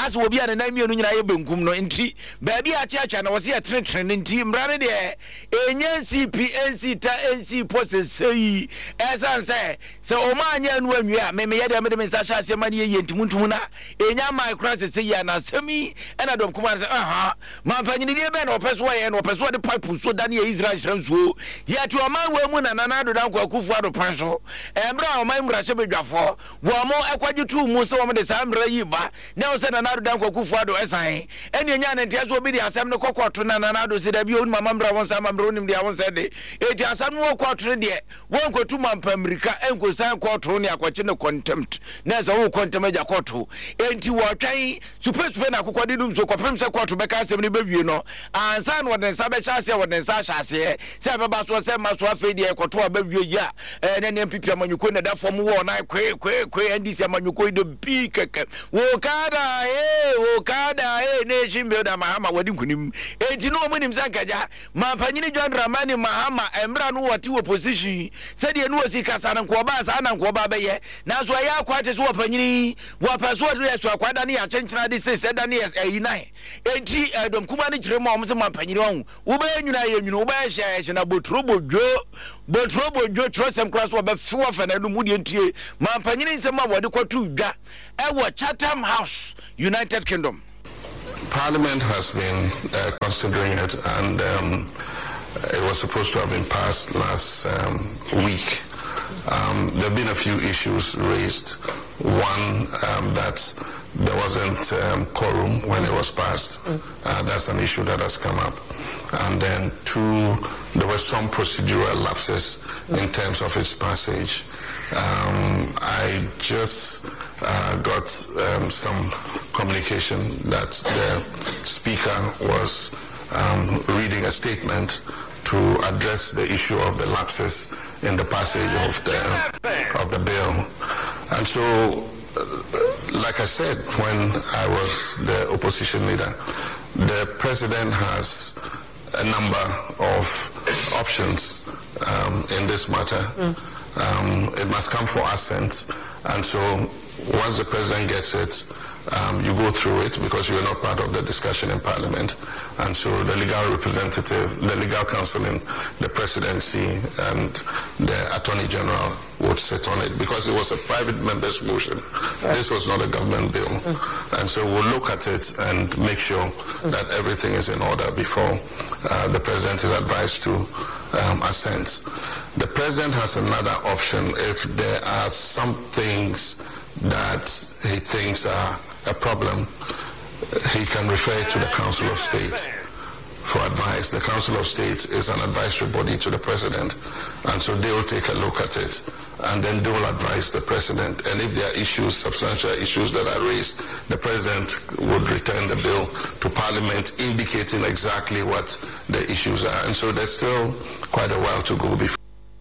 na so obi an na mienu nyina ye benkum no nti ba bia acha na wo se yetrene nti mra ne de enye CPNC ta NC posesei esanse se o ma anya nu anwia me ye de me de sa hya asema ne ye ntimuntum na enya microsis ya na semi ena dom kuma se aha ma panyini die be na opeso ye na opeso de pipe so da ne Israel hransuo ye ati o ma wa mu na nana do dan kwa kufu ado pan so embra o ma mra hye bedwafo wo mo ekwaje tu mu se wo mo de sa mra yi ba na o se nana do dan kwa kufu ado esan eni enya na ntia so obi de asem ne kokoto na nana do se da bi onu mama mra won sa mama onim de awon se de eti asem wo kokoto de won kotu mampa America enko san kokoto ne akwache ne contempt na se wo contempt aja koto enti wo twan super na kokode dum so kopem se kokoto be ka asem ne bewie no ansa no de sa be chase wo de sa chase se be ba so se ma so afi de koto abewie ya ne ne mpipia manyuko ne da fom wo na kwe ndisi manyuko de bi keke wo kada ne shimbe da mahama wadi nkunim enti no munim sankaja mampanyini John Dramani Mahama emra no wati opposition se de no wasi kasa na nko ba sa na nko ba beye na so ya kwate so opanyini wo paso de so akwada ne ya chenchena de se da ne e9 enti dom kuma ne kire mo omse mampanyini won wo ba nyuna ye nyuna wo ba hye na botrobojo trosem class wo ba fiwo fa na no mu de ntie mampanyini nsema wode kwatu dwa e Chatham House, United Kingdom. Parliament has been considering it, and it was supposed to have been passed last week. There have been a few issues raised. One, that there wasn't quorum when it was passed. That's an issue that has come up. And then two, there were some procedural lapses in terms of its passage. I just got some communication that the speaker was reading a statement to address the issue of the lapses in the passage of the bill. And so, like I said, when I was the opposition leader, the president has a number of options in this matter. It must come for assent, and so once the president gets it, you go through it because you're not part of the discussion in Parliament, and so the legal representative, the legal counsel in the presidency and the Attorney General would sit on it because it was a private member's motion. This was not a government bill, and so we'll look at it and make sure that everything is in order before the president is advised to assent. The president has another option if there are some things that he thinks are a problem. He can refer it to the Council of State for advice. The Council of State is an advisory body to the president, and so they will take a look at it, and then they will advise the president. And if there are issues, substantial issues that are raised, the president would return the bill to Parliament, indicating exactly what the issues are. And so there's still quite a while to go before.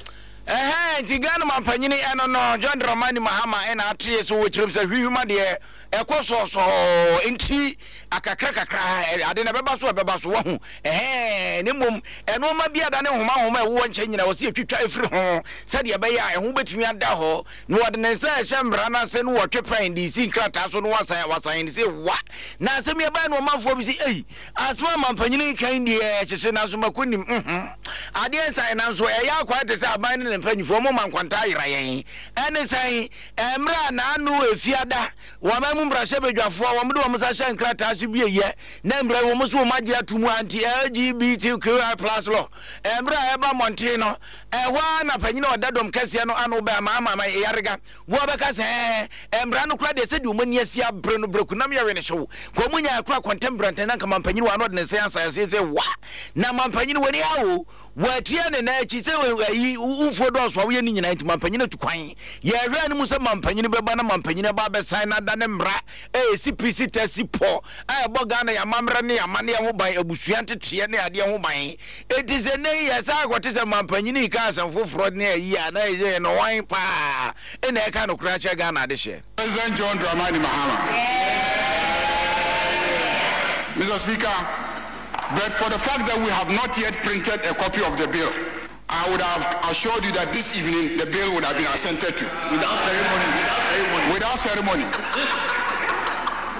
Tigana mampanyini eno no John Dramani Mahama ena atrie so wechirem se hwihuma de ekoso so enti akakra ade na beba so wo hu ne mom eno ma bia da ne homa ewo nche nyina wo se twitwa efiri ho se de be ya ehu betumi ada ho no wode ne se hemra na se no wotwepan DC nkrata so no wasan se wa na se me ba no mafo bi se asma mampanyini kan de kyekye na so makonim ade ensan na so eya akwa de se aban ne mpanyifo mo mankwanta ayira yen ene san emra na anu efiada wa mamu mbrahye bedwafo wa mde wo musa hye nkrata ase bieye na mra wo muso magye atumu anti LGBTQI+ law emra eba monte no ehwa na panyina odadom kase no anu ba mama yarega wo beka se emra no kura de se di omani asia bre no breku na me yawe ne hyew ko munya akura contemporary na nka mampanyina wa no de ne se ansa se wa na mampanyina woni awo watia ne na chi se yi ufo do so we ni nyina nti mampanyina tukwan ye hwe ne mu se mampanyina beba na mampanyina ba be sign na da ne mra CPC tesi po boga na ya mamra ne ya mane ho ban abusua ntetee ne ade ho ban etize ne ya sa akote se mampanyini ka asan foforo ne yi ana ye no wan pa ena e ka no kura che Ghana de hye President John Dramani Mahama. Mr. Speaker, but for the fact that we have not yet printed a copy of the bill, I would have assured you that this evening the bill would have been assented to. Without ceremony.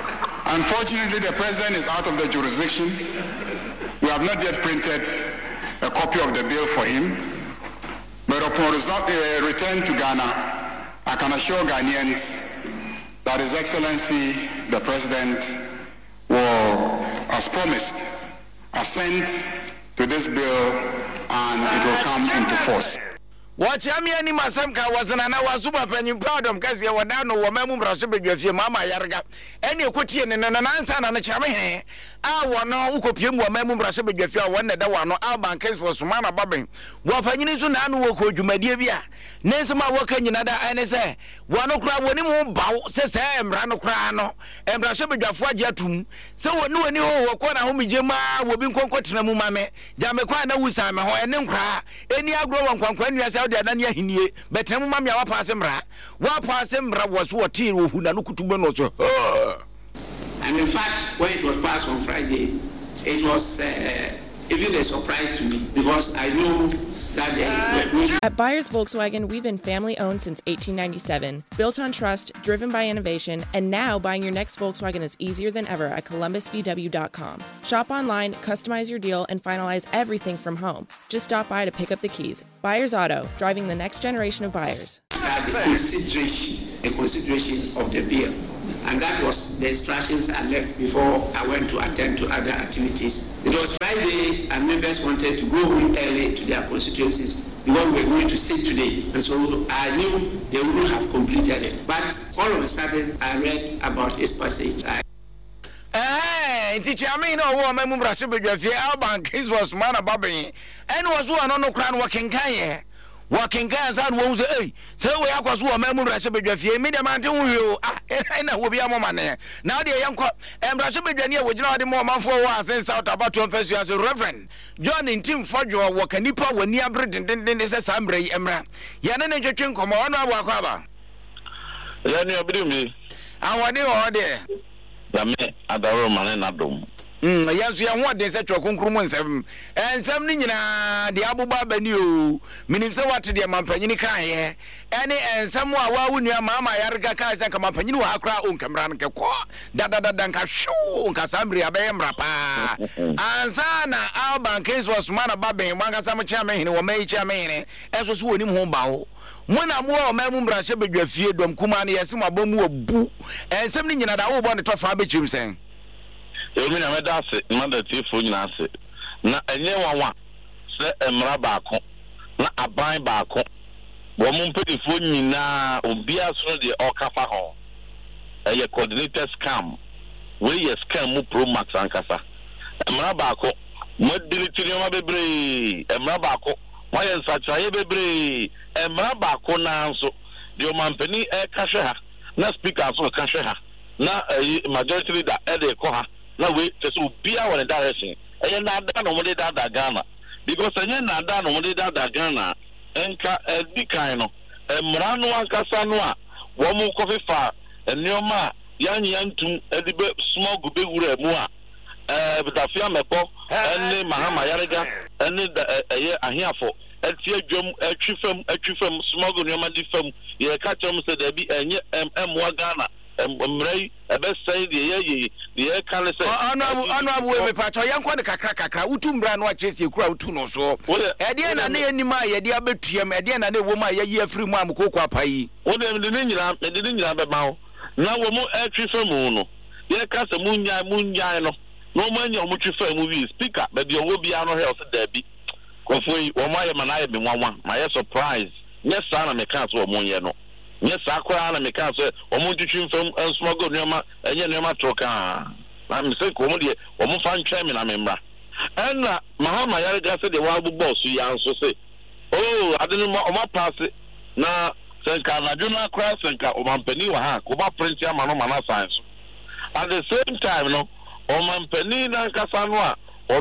Unfortunately, the president is out of the jurisdiction. We have not yet printed a copy of the bill for him. But upon return to Ghana, I can assure Ghanaians that His Excellency, the President, will, as promised, assent to this bill and it will come into force. Watch me any masamka was an super penny proud of Cassia Wadano, Wamam Brasabia, Mama Yarga, any quotidian and an answer and a chame. I want no copium, Wamam Brasabia, one that one, Alban case was Sumana Bobbing. Wapaninisun Anuoko, Jumedia. Nesama working in other NSA. One o'clock when you bow, says Sam Rano Crano, and Brasabia Fajatum. So no new Wakona Homijama will be conquered Mumame, Jamaica Usama, and Nemkra, any agro and Conquan yourself. Hinie betem mam ya wapasembra was what who nanuku to beno. And in fact, when it was passed on Friday, it was even a surprise to me because I knew that At Byers Volkswagen, we've been family owned since 1897, built on trust, driven by innovation, and now buying your next Volkswagen is easier than ever at ColumbusVW.com. Shop online, customize your deal, and finalize everything from home. Just stop by to pick up the keys. Byers Auto, driving the next generation of buyers. A consideration of the bill. And that was the instructions I left before I went to attend to other activities. It was Friday and members wanted to go home early to their constituencies because we were going to sit today. And so I knew they wouldn't have completed it. But all of a sudden I read about this passage. Teacher, I mean, no woman, Brasabia, Alban case was man above me, and was one on the crown working Kanye. Walking cars and wounds, so we are was one member of the medium until you will be a woman. Now, the young cop and Brasabia was not the more month for us and South about to confess you as a reverend. John in Tim Fodjo, walking Nipa when near Britain, then is a Sambre Emra. Yanan and Jachin come on, Wakaba. Then you bring me. I want you all there. The me at the Roman and Adom. Yes, you want this at your conclusions, and something in the Abu Babanu, meaning so what to the Mampanica, and someone who knew Mamma Yarga Kais and Campanu Accra Uncamran Kakwa, Danka Show, Casambria Bemrapa, and Sana Alban case was man above Mangasama Chaman or May Chamane, as was winning home bow. When I'm more Mamum Brashabia fear Dom Kumani as my bomu boo, and something in other one to talk about him saying. You mean I'm a dassy, mother tea for you, Nancy. Not a new one, say a mrabaco, not a bind barco. Woman put the phone in now, or be as ready or cafaho. A coordinated scam. Where you scam Pro Max and Casa. A mrabaco, what did it to your baby? A mrabaco, why is such a baby? A mrabaco now, so your man penny a casher, not speakers or casher. Now a majority leader at the coha. Now we just be our direction. And not done only that Ghana. Because I not done only that Ghana. Enka Edicano, and Murano and Casanua, Womu Coffee Far, and Yoma, Yan to Edibe Small Gube Mua, Bitafia Mepo, and Mahama Yariga, and a here for a Tiajum, a Chifum, Smoggle Yomadi film, ye catch them said there be a M. Wagana. Mray, a best say the air can say, honorable women, Pato, young one, Kakaka, Utumbran, watches you crowd to no so. Adiana, any my dear Betrium, Adiana, a woman, a year free mamma, Cocoa Pai. What am the Ninja, and the Ninja about? Now we're more actually for Mono. There cast a moon, no money on which you fair movie speak up, but you will be on health, Debbie. Confui, or my man, I have been one, my surprise. Yes, son, I may cancel one year. Yes, Aqua and Mikasa, or Montuchin from Smoggle Yama, and Yanama Troka. I'm saying, Comedy, or Mufan Chairman, I remember. And Mahama Yaraga said the wild boss, you answer say, oh, I didn't know my pass it. Now, Senka, Najuna Cross and Omampeniwa, Kuba Prince Yamano Science. At the same time, no, Omampeni Casanwa, or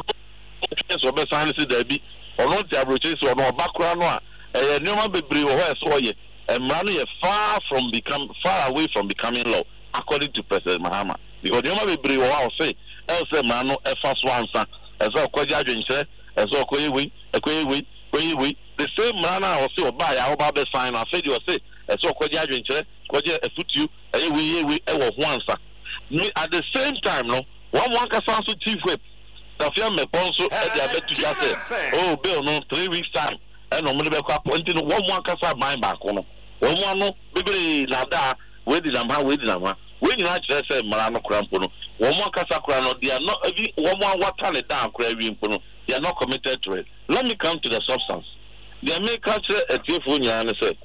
Obesansi Debbie, or not the average or no background, and no one be brave or so ye. And money far away from becoming law, according to President Mahama. Because you might be brave or say, else a man no a fast one son, as all Quajan said, as all Quay, the same man or say, buy our Baba sign, I said you say, as all Quajan said, Quaja a foot you, and we ever one son. at the same time no one can also chief whip Tafia me ponso e dey bet to just say oh bill no 3 weeks time e no mo be kwa point no one kasa ban back no one no bibiri na da we di na we nyina kire say mara no krampo no one kasa kra no they are not one water le down kra wi mpo no they are not committed to it. Let me come to the substance. They make culture a tieful nyana say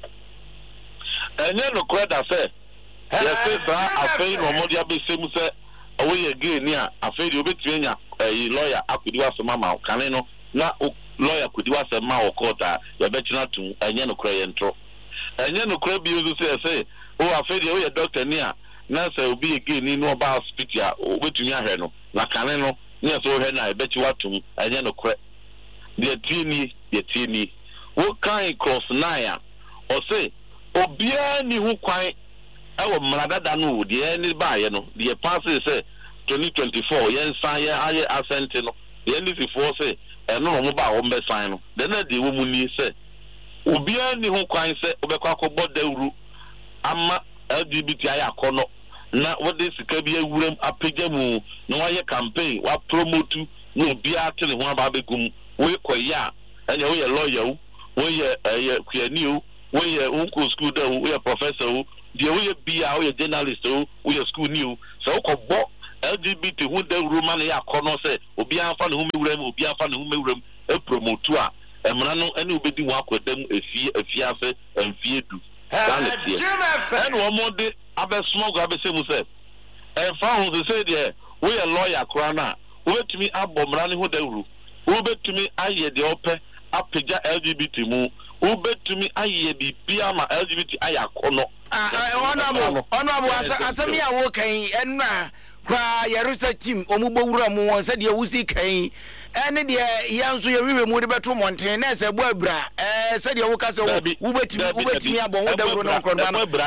enye no kra da say yes say ba afei no mo dia be semu say we again near afei de obetue nya lawyer akudi wasema ma kane no na lawyer kudi wasema o court a ya betina tu enye no kra ye ntro enye no kra bi uzu say o afei de we doctor near na say obi again ni no ba hospital obetumi ahwe no na kane no near so he na ebeti watum enye no kra de tieni wo kan cross nine o say obia ni hu kwan ewo mradada no de ni ba ye no de pass say 2024 yen san ye aye asente no ye ni sifo say eno mo ba wo mbe san no de na de wo mu ni say obia ni hu kwan say obekwa akobọ dawuru ama LGBT aye akono na wo de sika bi awuram apagya mu na wa ye campaign wa promote no obia tele ho aba begum wo koya ene wo ye lawyer wo ye kuani wo ye unko school da wo ye professor wo de wo ye bia wo ye journalist wo ye school new so ko bo LGBT who the Roman ya kono say obi anfa ne hu mewuram obi anfa ne hu mewuram e promote a emra no ene obedi ho akodam efiase emfie du dan le tie ene wo mo de abesumo go abese mu say enfa ho say de we a lawyer kra na wo betumi abomra ne ho dawuru wo betumi aye de ope apega LGBT mu wo betumi aye bibia ma LGBT aya kono honorable asemi a wo kan enra kwa yerusa team omubowura mu won se de wusi kan ene de yanso ye wiwe mu de beto monten na se bo abra se de wo ka se wo betimi abon wo dawuro no nkron ma abra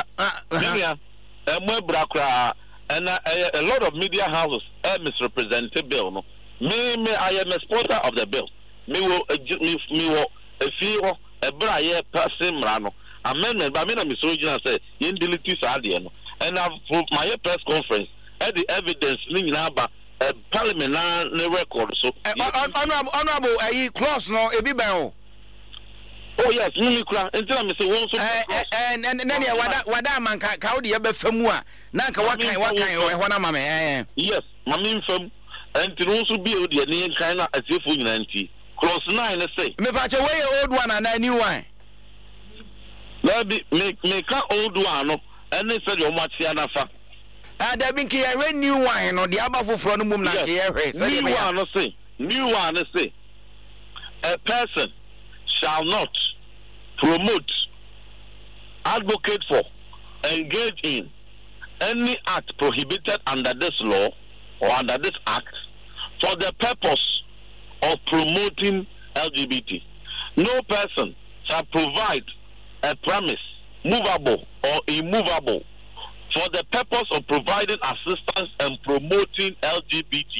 mo abra kra and a lot of media houses misrepresented bill no me I am a supporter of the bill me wo a few ebra ye person mrano amendment ba me na me so gina say ye delete sa de no and for my press conference the evidence ni nyina ba parliament na record so honorable clause no e bi ben o oh yes me kura until me say won so and wada man ka wo de ye be famu a na ka wakan e ho na ma me yes ma me fam until won so bi o de ni kan na asefo nyina nti clause 9 say me pa che we old one and new one me ka old one no and say the omatia na fa there been a new one no the aba foforo no mum na ke new one say a person shall not promote, advocate for, engage in any act prohibited under this law or under this act for the purpose of promoting LGBT. No person shall provide a premise, movable or immovable, for the purpose of providing assistance and promoting LGBT.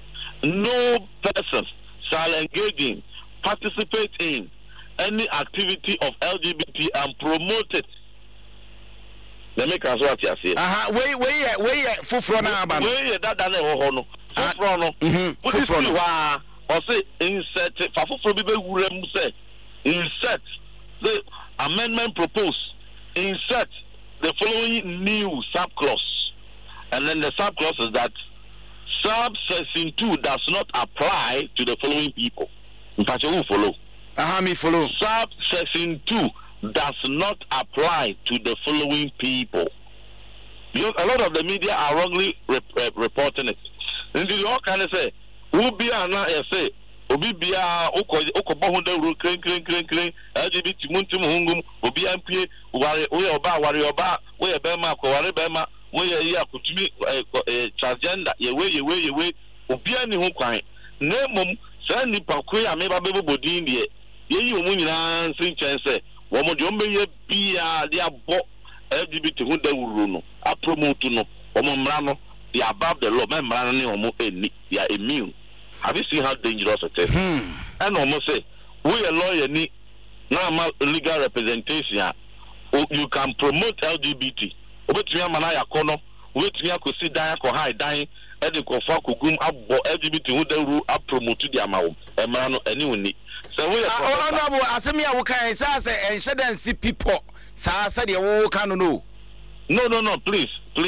No person shall engage in, participate in any activity of LGBT and promote it. Let me cancel what you say. Wait, fufro na aba. Wait, that na ho no. Fufro no. Fufro no. Or say insert fufro bi be wurem say insert the amendment proposed. Insert the following new subclause, and then the subclause is that subsection 2 does not apply to the following people. In fact, you will follow. Me follow. Subsection 2 does not apply to the following people. Because a lot of the media are wrongly reporting it. And they all kind of say, "Who be ana say, obi bia okobo ho da ru kren LGBT muntum hungum obi ampie ware we oba we be ma ko ware be ma we ye akutumi transgender ye we obi ani ho kwan na mom sa nipa ko ya me ba be bodin de ye omu nyina nsin chense wo mo de o meye bia de abo LGBT ho da ru no a promote no o mo mra no they above the law me mra no ne o mo eni they are immune. Have you seen how dangerous it is? And almost say, we a lawyer need now legal representation. You can promote LGBT. Obetumi amana ya kono, wetumi akosi dan akɔ high dan ɛde nkɔfo akogum abɔ LGBT ho dawuru apromote di ama wo ɛmara no ɛne woni sɛ wo yɛ honorable asemi a wo kan say ɛnhyɛ dan si people saa sɛ de wo kan no please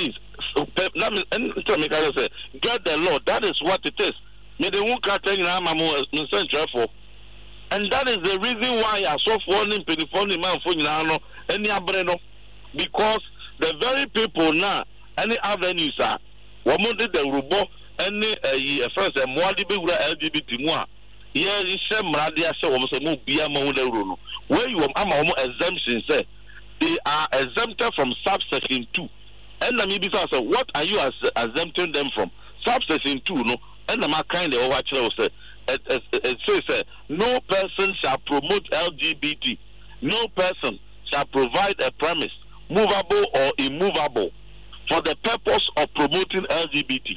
let me tell me say get the law. That is what it is. Me the one can tell you I'm for. And that is the reason why I saw for man for no any abreno, because the very people now any avenues are what did the rubo any first and more LGBT more. Yeah, you say Mradia so almost a move be a mo where you am exemption say they are exempted from subsection 2. And let me be say, what are you exempting them from? Subsection 2, no. And I'm kind of watch say it says no person shall promote LGBT. No person shall provide a premise, movable or immovable, for the purpose of promoting LGBT.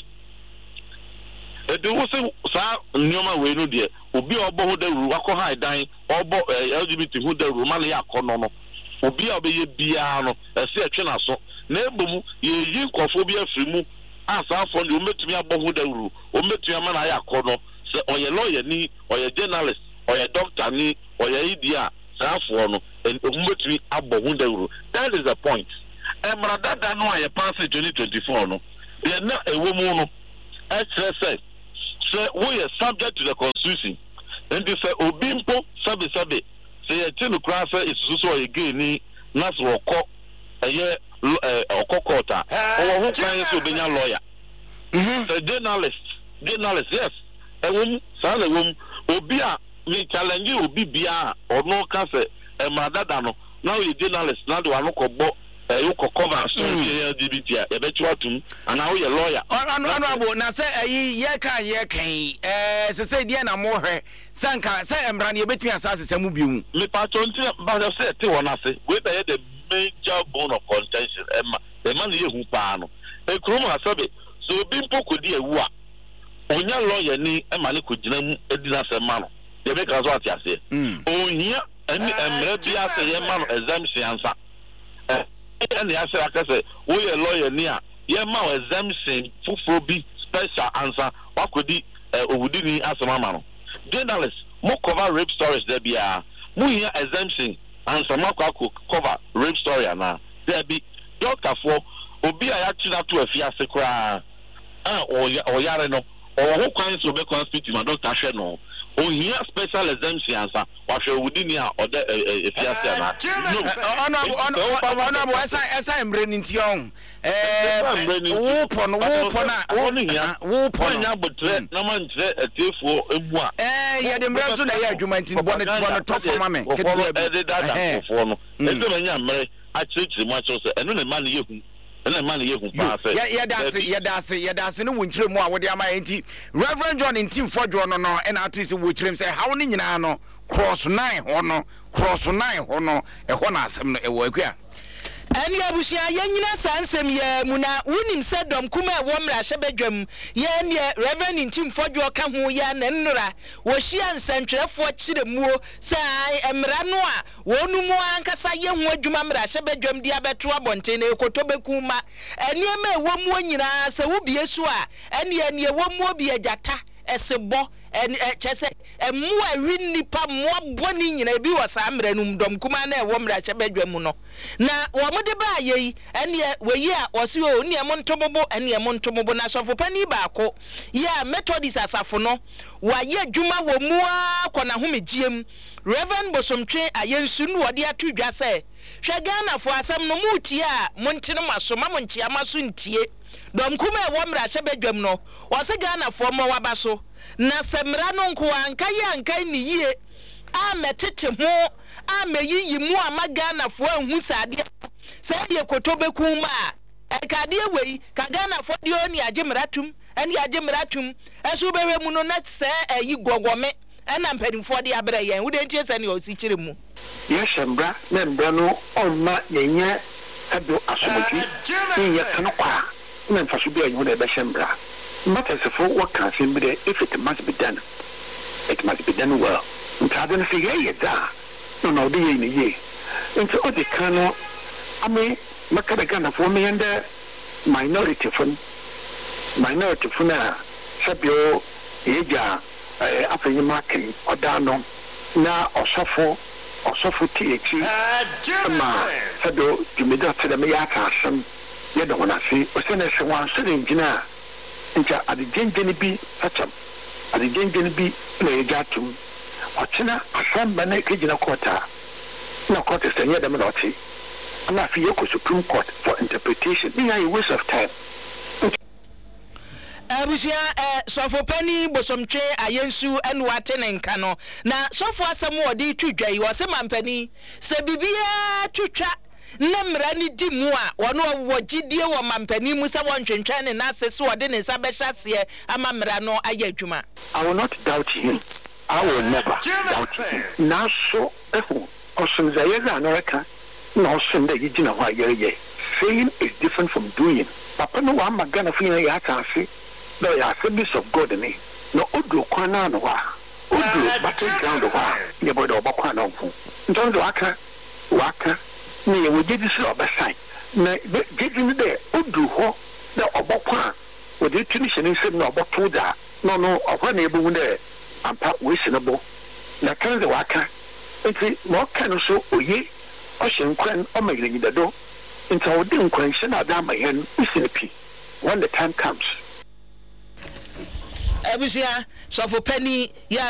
They will say, "Sir, Nyoma we no there. Obi obo ho da ru akọ high dan obo LGBT ho da ru mane yakọ no. Obi obeye bia no ese atwe na so. Na ebomu ye yi nkofo bi afiri mu asafo de ometumi abọ ho dawuru ometumi ama na yakọ no se oye lawyer ni oye journalist oye doctor ni oye idia safo no ometumi abọ ho dawuru. That is the point. Emra dada no aye pass 2024 no ye na ewo mu no say we are subject to the constitution and they say obi mpo sabe say ye tinu kra say isusu oye gay ni na so okọ eye okokota who can so benya lawyer the journalist yes ewum sa na ewum obi a me challenge obi bia or no ka say e ma dada no now you journalist na do anokọbọ you cover story LGBT e be tuatum and now you lawyer honorable na say ye kan say dia na mo hwe sanka say emra na ye betumi asase samu biu me patron ti ba say te wona say we be the major bone of contention the man ye pa no e krum asabe so obi mpoko di ewu a onya lawyer ni e ma ne ko gina mu edina se ma no ye be ka so atiase ohia ani emre bia se ye ma no exemption ansa and the answer I say we a lawyer near ye ma exemption fufuro bi special answer what could the obudini asama no journalists mo cover rape stories there bia mo here exemption answer ma cover rape story na there be doctor for obi a yachi to afiase kra or yare no or who can so be conspiracy ma doctor hwe no o here special exemption answer what we would in here or the afiase na honorable esa embre nti on wo pon nya botre na man tre atefo emu a ye de mra so na ye adwuma nti bono to for mame ketu e data for no e so nya mre a chirichiri mu a so eno ne man ye hu ena man ye hu pa say ye dase no wonkyire mu a wo de ama enti Reverend John Ntim Fodwo no ena atisi wo kyirem say hawo ne nyina no cross 9 ho no e ho na asem no e wo akua ani abusia yanyina sansem ye mu na wonim se dom kuma e wo mra hye badwam ye ne Reverend Ntim Fodwo ka ho ya na nnura wo hia nsantwerefo kyiremu sai emra no a wonu mu ankasa ye ho adwuma mra hye badwam dia beto abonte na ekotobeku ma eniema e wo mu nyina se wo bie so a ene wo mu obi agata esebo chese emu awi nipa mo boni nyina bi wo sa mra num dom kuma na e wo mra hye badwam no na wo mo de ba ye ene weyi a osi o ne mo ntobobo ene mo ntobobo na sofo pani baako ya Methodist asafo no wa ye adwuma wo mu a kona homegiem Reverend Bosomtwe ayensu no wode atudwa se hwe Ghana fo asem no mutie a montene maso ma montia maso ntie dom kuma e wo mra hye badwam no wo se Ghana fo mo waba so na semra no nko anka ye anka ni yie a metete ho a meyiyi mu amagana fo anhu sade se ye kotobeku ma e kade wei ka Ghana fo de oni agimratum ani agimratum enso bewe mu no na se ayi gogome ena mpanimfo de abra yen wo de ntie se ne o si kire mu ye shembra na mbra no onna yenye ado asomotwi ye kan kwa na mfaso bi ayi wo de be shembra matters for what can be if it must be done well ntade no figure ye da no de ye ni ye nti o de kan no ame makada Ghana for me and minority fun a sabio eja afenyi makin odano na osofo TH ma sabio jumida tede me yaka asem ye do na se o se na se wan so de ngina nja adejenjeni bi acham adejenjeni bi na eja tum ochina asamba na kejina kota na kota se nye dem na oti ana fi yeko Supreme Court for interpretation be a waste of time. Abusia sofo pani bosomtwe ayensu enu atene nka no na sofo asem odi twudwa yi wo se mampani se bibia twutwa ne mra ni di mu a wono wogidie wo mampani mu se wontwentwen ne na asese odi ne nsa behase ama mra no aye adwuma. I will not doubt him. I will never doubt him. Na so osumzaye za America na osum da yigina ho ayere. Saying is different from doing. Papa no wa magana fina ya tanse. No, ya service of God me. No odu kwana no wa. Odu background wa. Ye bodo obakwa na nfu. Ntonzo waka ni ye wogedi se obasan. Na gedi ni de odu ho na obakwa odi tunishin nsem na oboto da. No okwa na ebu de ampa we sinabo. Na kanze waka. Enti mo kan so oye o hyenkwan o magire gidado. Enti odi nkwan hye na da mayen usinipi when the time comes. Abusia sofo pani ya